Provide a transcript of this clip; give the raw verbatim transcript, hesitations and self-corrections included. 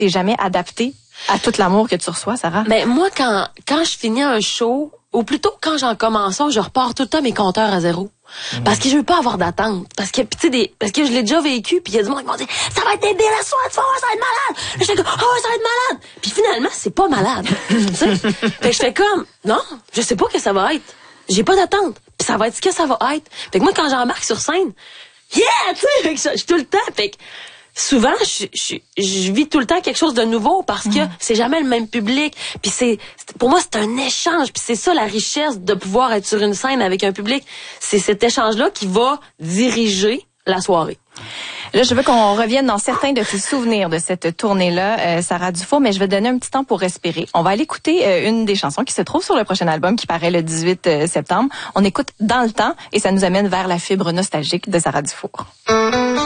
t'es jamais adaptée à tout l'amour que tu reçois, Sarah? Ben, moi, quand, quand je finis un show, ou plutôt quand j'en commence un, je repars tout le temps mes compteurs à zéro. Mmh. Parce que je veux pas avoir d'attente. Parce que, tu sais, des, parce que je l'ai déjà vécu, puis il y a du monde qui m'ont dit, ça va être débile la soirée, tu vas voir, ça va être malade. Puis j'étais comme, oh, ça va être malade. Puis finalement, c'est pas malade. Tu sais? Fait que j'étais comme, non, je sais pas que ça va être. J'ai pas d'attente. Puis ça va être ce que ça va être. Fait que moi, quand j'embarque sur scène, yeah, tu sais, fait que je suis tout le temps, fait que, souvent, je, je, je vis tout le temps quelque chose de nouveau parce que mmh. c'est jamais le même public. Puis c'est, pour moi, c'est un échange. Puis c'est ça la richesse de pouvoir être sur une scène avec un public. C'est cet échange-là qui va diriger la soirée. Là, je veux qu'on revienne dans certains de tes souvenirs de cette tournée-là, euh, Sarah Dufour, mais je vais donner un petit temps pour respirer. On va aller écouter euh, une des chansons qui se trouve sur le prochain album qui paraît le dix-huit septembre. On écoute Dans le temps et ça nous amène vers la fibre nostalgique de Sarah Dufour.